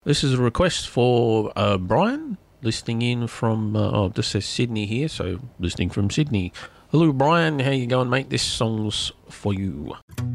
This is a request for Brian, listening in from, this says Sydney here, so listening from Sydney. Hello, Brian. How you going, mate? This song's for you.